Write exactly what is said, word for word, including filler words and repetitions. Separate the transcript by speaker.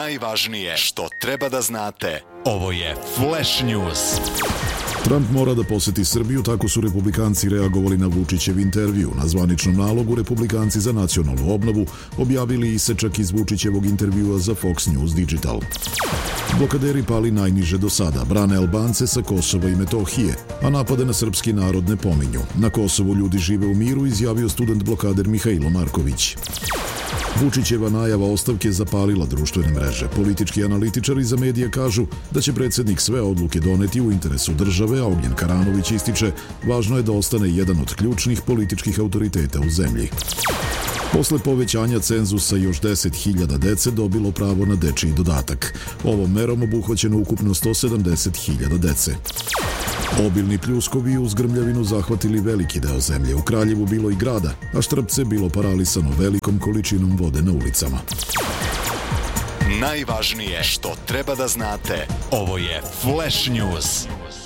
Speaker 1: Najvažnije što treba da znate. Ovo je Flash News.
Speaker 2: Trump mora da poseti Srbiju, tako su republikanci reagovali na Vučićev intervju. Na zvaničnom nalogu republikanci za nacionalnu obnovu objavili isečak iz Vučićevog intervjua za Fox News Digital. Blokaderi pali najniže do sada, brane Albance sa Kosova i Metohije, a napade na srpski narod ne pominju. Na Kosovu ljudi žive u miru, izjavio student blokader Mihajlo Marković. Vučićeva najava ostavke zapalila društvene mreže. Politički analitičari za medije kažu da će predsjednik sve odluke doneti u interesu države, a Ognjen Karanović ističe važno je da ostane jedan od ključnih političkih autoriteta u zemlji. Posle povećanja cenzusa još deset hiljada dece dobilo pravo na dečiji dodatak. Ovom merom obuhvaćeno ukupno sto sedamdeset hiljada dece. Obilni pljuskovi uz grmljavinu zahvatili veliki deo zemlje. U Kraljevu bilo i grada, a Štrpce bilo paralisano velikom količinom vode na ulicama.
Speaker 1: Najvažnije što treba da znate. Ovo je Flash News.